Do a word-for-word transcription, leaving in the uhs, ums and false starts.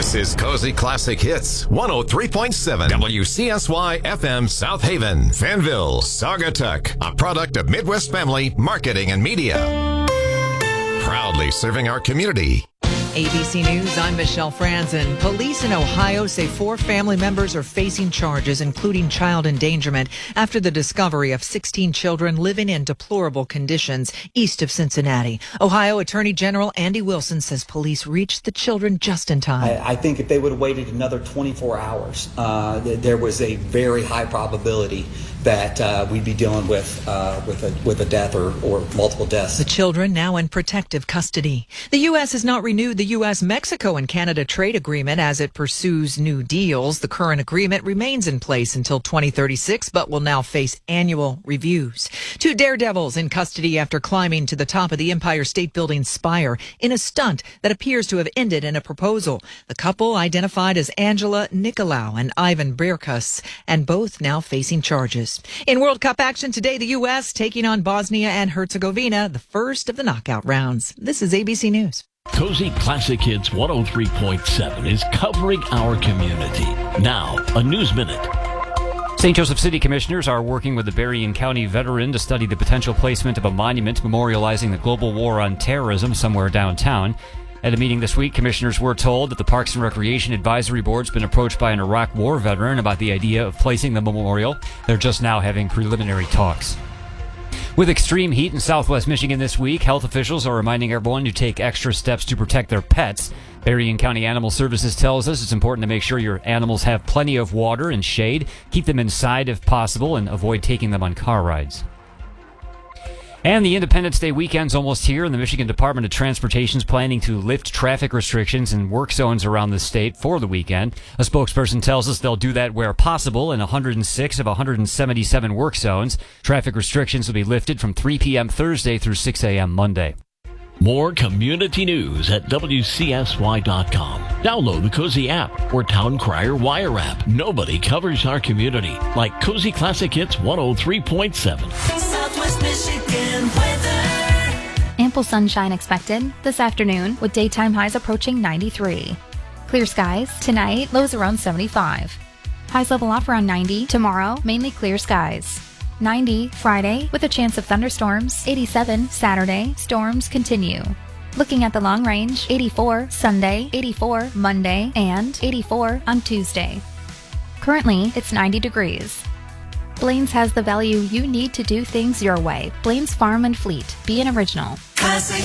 This is Cozy Classic Hits, one oh three point seven W C S Y F M South Haven, Fanville, Saugatuck, a product of Midwest Family Marketing and Media. Proudly serving our community. A B C News, I'm Michelle Franzen. Police in Ohio say four family members are facing charges, including child endangerment, after the discovery of sixteen children living in deplorable conditions east of Cincinnati. Ohio Attorney General Andy Wilson says police reached the children just in time. I, I think if they would have waited another twenty-four hours, uh, th- there was a very high probability that uh, we'd be dealing with uh, with a with a death or, or multiple deaths. The children now in protective custody. The U S has not renewed the U S Mexico and Canada trade agreement as it pursues new deals. The current agreement remains in place until twenty thirty-six, but will now face annual reviews. Two daredevils in custody after climbing to the top of the Empire State Building spire in a stunt that appears to have ended in a proposal. The couple identified as Angela Nicolau and Ivan Birkus, and both now facing charges. In World Cup action today, the U S taking on Bosnia and Herzegovina, the first of the knockout rounds. This is A B C News. Cozy Classic Hits one oh three point seven is covering our community. Now, a News Minute. Saint Joseph City Commissioners are working with a Berrien County veteran to study the potential placement of a monument memorializing the global war on terrorism somewhere downtown. At a meeting this week, commissioners were told that the Parks and Recreation Advisory Board's been approached by an Iraq War veteran about the idea of placing the memorial. They're just now having preliminary talks. With extreme heat in southwest Michigan this week, health officials are reminding everyone to take extra steps to protect their pets. Berrien County Animal Services tells us it's important to make sure your animals have plenty of water and shade, keep them inside if possible, and avoid taking them on car rides. And the Independence Day weekend's almost here, and the Michigan Department of Transportation is planning to lift traffic restrictions in work zones around the state for the weekend. A spokesperson tells us they'll do that where possible in one hundred six of one hundred seventy-seven work zones. Traffic restrictions will be lifted from three p.m. Thursday through six a.m. Monday. More community news at W C S Y dot com. Download the Cozy app or Town Crier Wire app. Nobody covers our community like Cozy Classic Hits one oh three point seven. Southwest Michigan weather. Ample sunshine expected this afternoon with daytime highs approaching ninety-three. Clear skies tonight, lows around seventy-five. Highs level off around ninety. Tomorrow, mainly clear skies. ninety Friday with a chance of thunderstorms. eighty-seven Saturday, storms continue. Looking at the long range, eighty-four Sunday, eighty-four Monday, and eighty-four on Tuesday. Currently, it's ninety degrees. Blaine's has the value you need to do things your way. Blaine's Farm and Fleet. Be an original. Classic